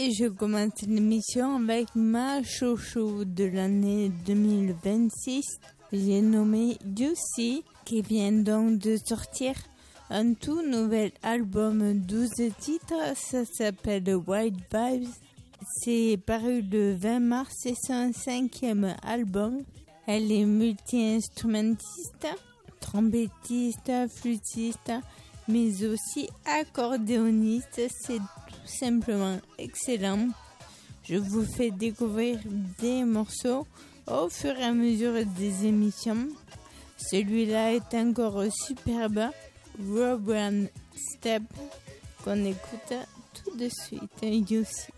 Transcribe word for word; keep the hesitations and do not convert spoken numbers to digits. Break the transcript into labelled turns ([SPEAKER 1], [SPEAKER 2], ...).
[SPEAKER 1] Et je commence l'émission avec ma chouchou de l'année deux mille vingt-six. J'ai nommé Juicy, qui vient donc de sortir un tout nouvel album, douze titres. Ça s'appelle White Vibes. C'est paru le vingt mars, c'est son cinquième album. Elle est multi-instrumentiste, trompettiste, flûtiste, mais aussi accordéoniste. C'est tout simplement excellent. Je vous fais découvrir des morceaux au fur et à mesure des émissions. Celui-là est encore superbe. Robin Step, qu'on écoute tout de suite. Juicy.